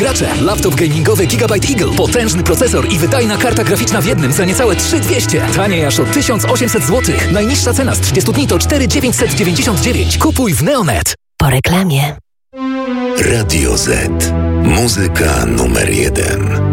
gracze. Laptop gamingowy Gigabyte Eagle. Potężny procesor i wydajna karta graficzna w jednym za niecałe 3200. Taniej aż o 1800 zł. Najniższa cena z 30 dni to 4999. Kupuj w Neonet. Po reklamie. Radio Z. Muzyka numer 1.